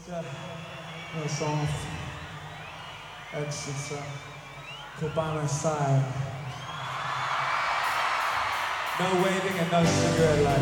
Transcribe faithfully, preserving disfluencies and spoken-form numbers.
uh, a song of X, it's uh, called By My Side. No waving and no cigarette lights.